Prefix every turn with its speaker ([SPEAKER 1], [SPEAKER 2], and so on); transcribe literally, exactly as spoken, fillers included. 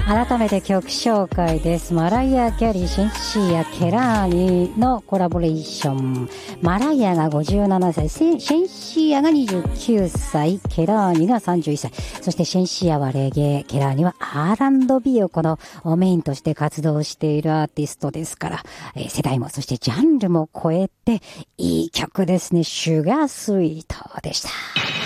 [SPEAKER 1] 改めて曲紹介です。マライア・キャリー、シェンシーア・ケラーニのコラボレーション。マライアがごじゅうななさい、シェンシーアがにじゅうきゅうさい、ケラーニがさんじゅういっさい。そしてシェンシーアはレゲエ、ケラーニは アールアンドビー をこのメインとして活動しているアーティストですから、えー、世代もそしてジャンルも超えていい曲ですね。シュガースイートでした。